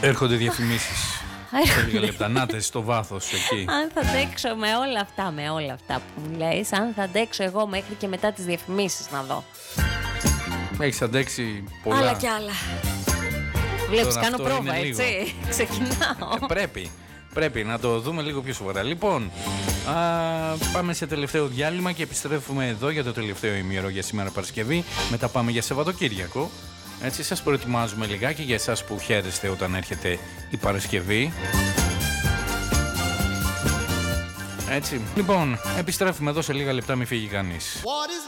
Έρχονται διαφημίσεις. Σε λίγα λεπτά, νάτε στο βάθος εκεί. Αν θα αντέξω με όλα αυτά που μου λες, αν θα αντέξω εγώ μέχρι και μετά τις διαφημίσεις να δω. Έχεις αντέξει πολλά. Άλλα κι άλλα. Βλέπεις, κάνω αυτό πρόβα, είναι έτσι. Ξεκινάω. Πρέπει να το δούμε λίγο πιο σοβαρά. Λοιπόν, πάμε σε τελευταίο διάλειμμα και επιστρέφουμε εδώ για το τελευταίο ημίωρο για σήμερα Παρασκευή. Μετά πάμε για Σαββατοκύριακο. Έτσι, σας προετοιμάζουμε λιγάκι για εσάς που χαίρεστε όταν έρχεται η Παρασκευή. Έτσι, λοιπόν, επιστρέφουμε εδώ σε λίγα λεπτά, μην φύγει κανείς.